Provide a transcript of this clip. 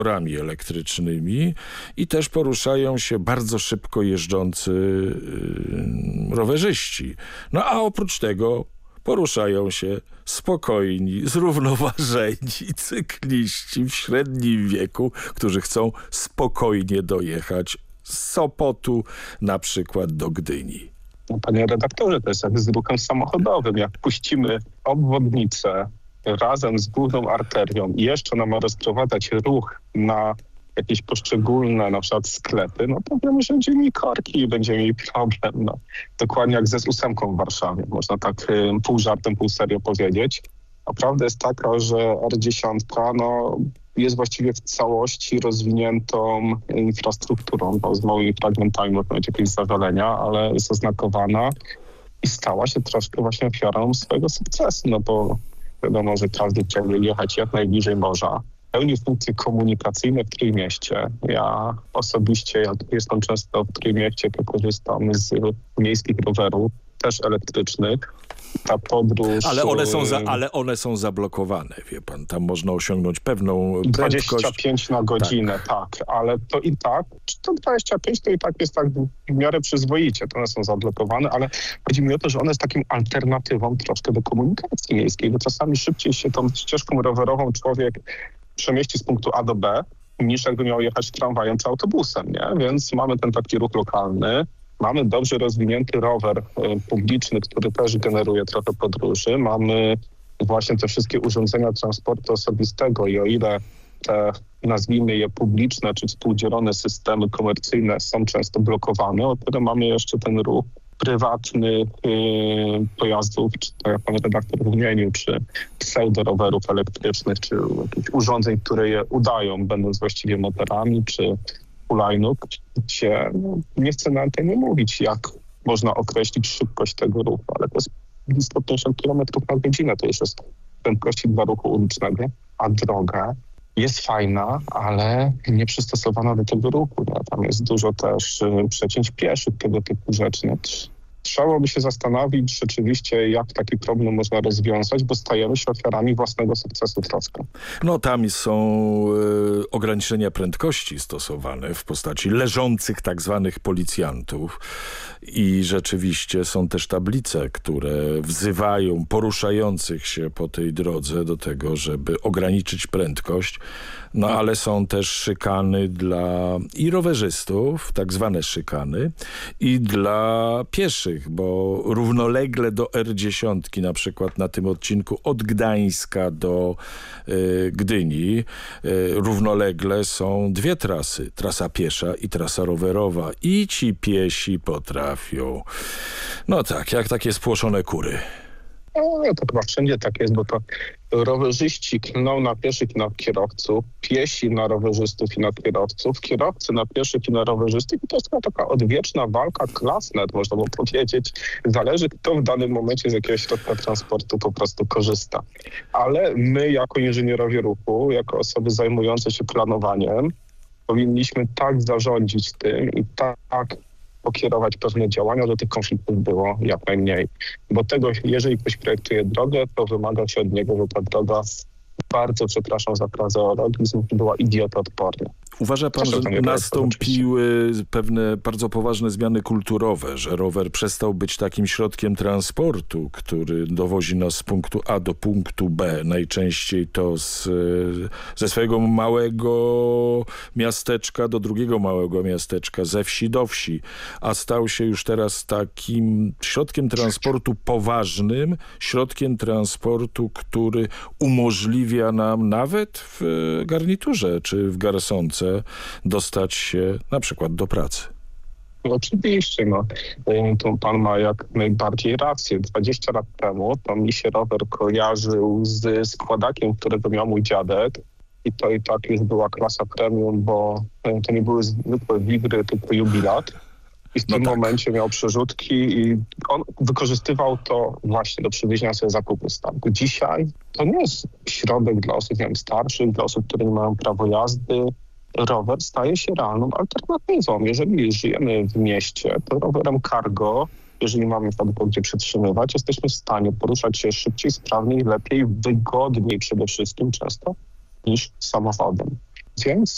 rowerami elektrycznymi i też poruszają się bardzo szybko jeżdżący rowerzyści. No a oprócz tego poruszają się spokojni, zrównoważeni cykliści w średnim wieku, którzy chcą spokojnie dojechać z Sopotu na przykład do Gdyni. No, panie redaktorze, to jest jak z ruchem samochodowym. Jak puścimy obwodnicę razem z główną arterią i jeszcze ona ma rozprowadzać ruch na jakieś poszczególne na przykład sklepy, no to wiemy, że będzie korki i będziemy mieli problem. No. Dokładnie jak ze S8 w Warszawie. Można tak pół żartem, pół serio powiedzieć. A prawda jest taka, że R10 jest właściwie w całości rozwiniętą infrastrukturą, bo z małymi fragmentami można mieć jakieś zawalenia, ale jest oznakowana i stała się troszkę właśnie ofiarą swojego sukcesu, no bo wiadomo, że każdy chciałby jechać jak najbliżej morza. Pełni funkcje komunikacyjne w Trójmieście. Ja osobiście, jak jestem często w Trójmieście, to korzystam z miejskich rowerów, też elektrycznych. Ta podróż... Ale one są zablokowane, wie pan. Tam można osiągnąć pewną prędkość. 25 na godzinę, tak. Ale to i tak, czy to 25 to i tak jest tak w miarę przyzwoicie. To one są zablokowane, ale chodzi mi o to, że one jest taką alternatywą troszkę do komunikacji miejskiej, bo czasami szybciej się tą ścieżką rowerową człowiek przemieści z punktu A do B, niż jakby miał jechać tramwajem czy autobusem, nie? Więc mamy ten taki ruch lokalny. Mamy dobrze rozwinięty rower publiczny, który też generuje trochę podróży. Mamy właśnie te wszystkie urządzenia transportu osobistego i o ile te, nazwijmy je publiczne czy współdzielone systemy komercyjne są często blokowane, o tyle mamy jeszcze ten ruch prywatnych pojazdów, czy tak jak pan redaktor wymienił, czy pseudorowerów elektrycznych, czy jakichś urządzeń, które je udają, będąc właściwie motorami, czy hulajnóg, gdzie nie chcę na antenie mówić, jak można określić szybkość tego ruchu, ale to jest blisko 50 km na godzinę, to już jest prędkości dla ruchu ulicznego, a droga jest fajna, ale nie przystosowana do tego ruchu. No, tam jest dużo też przecięć pieszych, tego typu rzeczy. No, trzeba by się zastanowić rzeczywiście, jak taki problem można rozwiązać, bo stajemy się ofiarami własnego sukcesu troszkę. No tam są ograniczenia prędkości stosowane w postaci leżących tak zwanych policjantów i rzeczywiście są też tablice, które wzywają poruszających się po tej drodze do tego, żeby ograniczyć prędkość. No ale są też szykany dla i rowerzystów, tak zwane szykany, i dla pieszych, bo równolegle do R10, na przykład na tym odcinku od Gdańska do Gdyni, równolegle są dwie trasy. Trasa piesza i trasa rowerowa. I ci piesi potrafią, no tak, jak takie spłoszone kury. No, to chyba wszędzie tak jest, bo to rowerzyści klną na pieszych i na kierowców, piesi na rowerzystów i na kierowców, kierowcy na pieszych i na rowerzystów i to jest taka odwieczna walka klas, nawet można by powiedzieć. Zależy, kto w danym momencie z jakiegoś środka transportu po prostu korzysta. Ale my jako inżynierowie ruchu, jako osoby zajmujące się planowaniem, powinniśmy tak zarządzić tym i tak pokierować pewne działania, żeby tych konfliktów było jak najmniej. Bo tego, jeżeli ktoś projektuje drogę, to wymaga się od niego, żeby ta droga, bardzo przepraszam za frazeologizm, była idiotoodporna. Uważa pan, że nastąpiły pewne bardzo poważne zmiany kulturowe, że rower przestał być takim środkiem transportu, który dowozi nas z punktu A do punktu B, najczęściej to ze swojego małego miasteczka do drugiego małego miasteczka, ze wsi do wsi, a stał się już teraz takim środkiem transportu poważnym, środkiem transportu, który umożliwia nam nawet w garniturze czy w garsonce dostać się na przykład do pracy. Oczywiście, to pan ma jak najbardziej rację. 20 lat temu to mi się rower kojarzył z składakiem, którego miał mój dziadek i to i tak już była klasa premium, bo to nie były zwykłe wigry, tylko jubilat. I w tym momencie miał przerzutki i on wykorzystywał to właśnie do przywiezienia sobie zakupów z targu. Dzisiaj to nie jest środek dla osób starszych, dla osób, które nie mają prawo jazdy. Rower staje się realną alternatywą. Jeżeli żyjemy w mieście, to rowerem cargo, jeżeli mamy tylko gdzie przetrzymywać, jesteśmy w stanie poruszać się szybciej, sprawniej, lepiej, wygodniej przede wszystkim często niż samochodem. Więc